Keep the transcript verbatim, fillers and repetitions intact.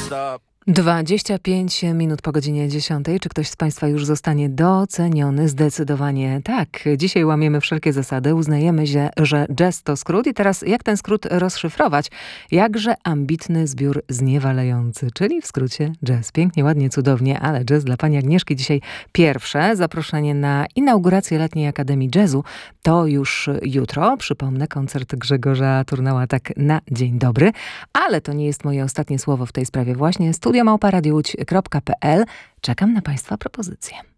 dwadzieścia pięć minut po godzinie dziesiątej. Czy ktoś z Państwa już zostanie doceniony? Zdecydowanie tak. Dzisiaj łamiemy wszelkie zasady. Uznajemy, że, że jazz to skrót. I teraz jak ten skrót rozszyfrować? Jakże ambitny zbiór zniewalający, czyli w skrócie jazz. Pięknie, ładnie, cudownie, ale jazz dla pani Agnieszki dzisiaj pierwsze. Zaproszenie na inaugurację Letniej Akademii Jazzu to już jutro. Przypomnę, koncert Grzegorza Turnała tak na dzień dobry. Ale to nie jest moje ostatnie słowo w tej sprawie właśnie. studio małpa radio łódź kropka p l. Czekam na Państwa propozycje.